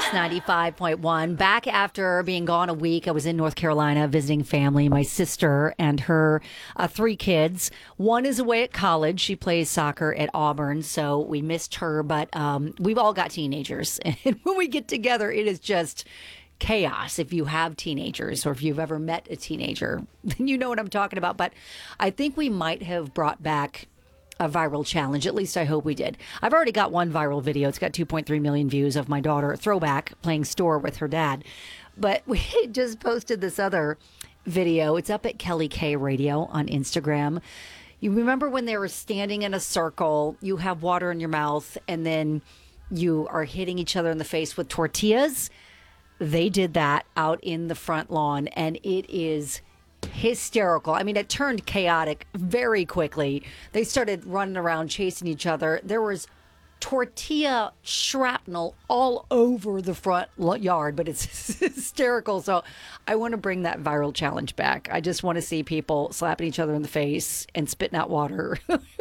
95.1. Back after being gone a week, I was in North Carolina visiting family, my sister and her three kids. One is away at college. She plays soccer at Auburn, so we missed her, but we've all got teenagers. And when we get together, it is just chaos. If you have teenagers or if you've ever met a teenager, then you know what I'm talking about. But I think we might have brought back a viral challenge. At least I hope we did. I've already got one viral video. It's got 2.3 million views of my daughter, throwback, playing store with her dad. But we just posted this other video. It's up at Kelly K Radio on Instagram. You remember when they were standing in a circle, you have water in your mouth, and then you are hitting each other in the face with tortillas? They did that out in the front lawn, and it is hysterical. I mean, it turned chaotic very quickly. They started running around chasing each other. There was tortilla shrapnel all over the front yard, but it's hysterical. So I want to bring that viral challenge back. I just want to see people slapping each other in the face and spitting out water.